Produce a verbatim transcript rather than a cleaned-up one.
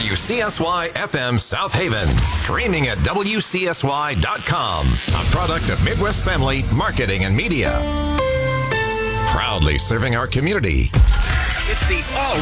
W C S Y F M South Haven. Streaming at W C S Y dot com. A product of Midwest Family Marketing and Media. Proudly serving our community. It's the All